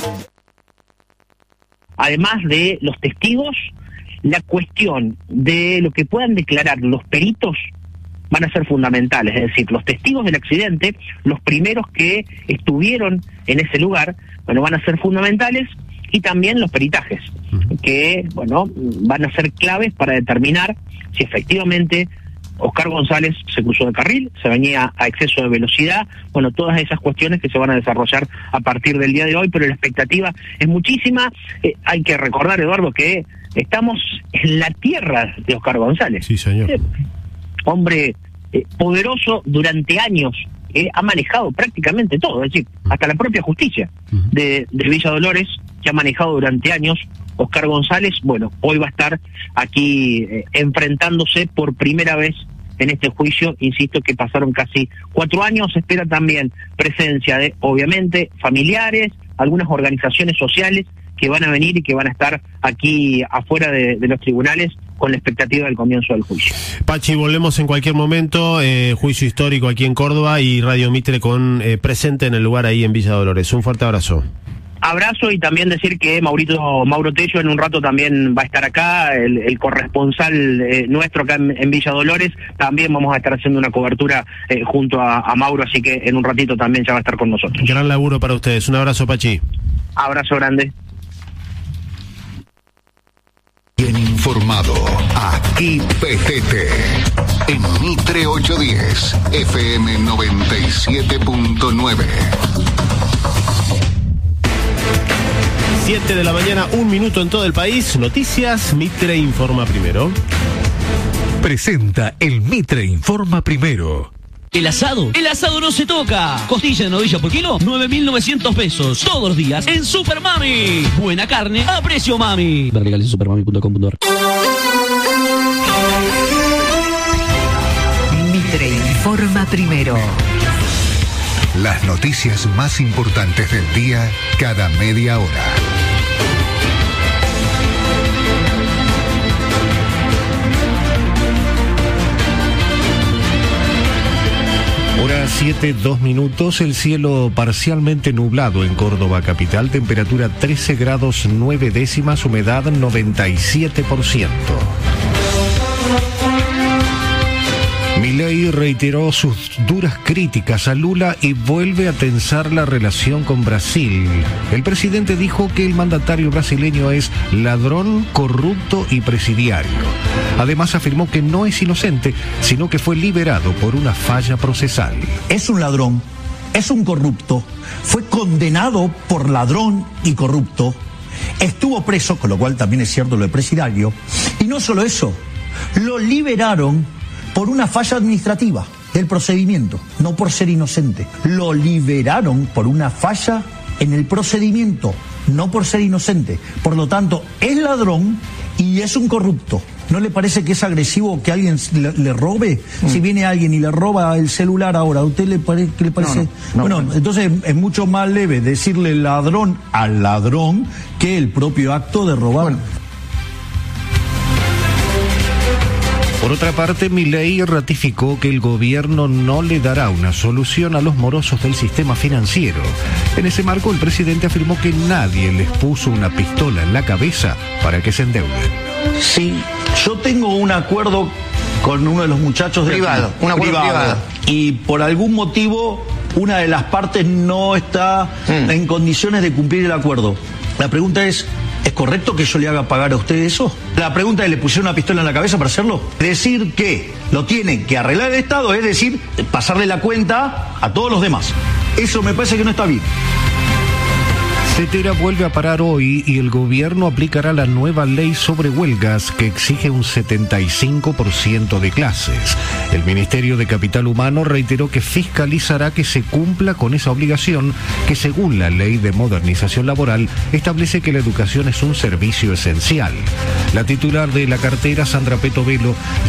Además de los testigos, la cuestión de lo que puedan declarar los peritos van a ser fundamentales, es decir, los testigos del accidente, los primeros que estuvieron en ese lugar, bueno, van a ser fundamentales, y también los peritajes, que, bueno, van a ser claves para determinar si efectivamente Oscar González se cruzó de carril, se venía a exceso de velocidad, bueno, todas esas cuestiones que se van a desarrollar a partir del día de hoy, pero la expectativa es muchísima. Hay que recordar, Eduardo, que estamos en la tierra de Oscar González. Sí, señor. Hombre poderoso durante años, ha manejado prácticamente todo, es decir, hasta la propia justicia de Villa Dolores, que ha manejado durante años. Oscar González, bueno, hoy va a estar aquí enfrentándose por primera vez en este juicio. Insisto que pasaron casi 4 años, se espera también presencia de, obviamente, familiares, algunas organizaciones sociales que van a venir y que van a estar aquí afuera de los tribunales con la expectativa del comienzo del juicio. Pachi, volvemos en cualquier momento, juicio histórico aquí en Córdoba y Radio Mitre presente en el lugar ahí en Villa Dolores. Un fuerte abrazo. Abrazo, y también decir que Mauro Tello en un rato también va a estar acá, el corresponsal nuestro acá en Villa Dolores. También vamos a estar haciendo una cobertura junto a Mauro, así que en un ratito también ya va a estar con nosotros. Gran laburo para ustedes. Un abrazo, Pachi. Abrazo grande. Bien informado, aquí PTT, en Mitre 810, FM 97.9. 7 de la mañana, 1 minuto en todo el país. Noticias, Mitre informa primero. Presenta el Mitre informa primero. El asado no se toca. Costilla de novilla por kilo, 9.900 pesos. Todos los días en Super Mami. Buena carne a precio mami. Ver legales en supermami.com.ar. Mitre informa primero. Las noticias más importantes del día cada media hora. Hora 7, 2 minutos, el cielo parcialmente nublado en Córdoba capital, temperatura 13 grados 9 décimas, humedad 97%. Milei reiteró sus duras críticas a Lula y vuelve a tensar la relación con Brasil. El presidente dijo que el mandatario brasileño es ladrón, corrupto y presidiario. Además afirmó que no es inocente, sino que fue liberado por una falla procesal. Es un ladrón, es un corrupto, fue condenado por ladrón y corrupto, estuvo preso, con lo cual también es cierto lo de presidiario, y no solo eso, lo liberaron por una falla administrativa del procedimiento, no por ser inocente. Lo liberaron por una falla en el procedimiento, no por ser inocente. Por lo tanto, es ladrón y es un corrupto. ¿No le parece que es agresivo que alguien le robe? Si viene alguien y le roba el celular ahora, ¿a usted qué le parece? Bueno, entonces es mucho más leve decirle ladrón al ladrón que el propio acto de robar. Por otra parte, Milei ratificó que el gobierno no le dará una solución a los morosos del sistema financiero. En ese marco, el presidente afirmó que nadie les puso una pistola en la cabeza para que se endeuden. Sí, yo tengo un acuerdo con uno de los muchachos de privado, aquí, un acuerdo privado. Y por algún motivo, una de las partes no está en condiciones de cumplir el acuerdo. La pregunta es correcto que yo le haga pagar a usted eso? La pregunta es, ¿le pusieron una pistola en la cabeza para hacerlo? Decir que lo tiene que arreglar el Estado, es decir, pasarle la cuenta a todos los demás. Eso me parece que no está bien. Cetera vuelve a parar hoy y el gobierno aplicará la nueva ley sobre huelgas que exige un 75% de clases. El Ministerio de Capital Humano reiteró que fiscalizará que se cumpla con esa obligación que, según la Ley de Modernización Laboral, establece que la educación es un servicio esencial. La titular de la cartera, Sandra Petovelo,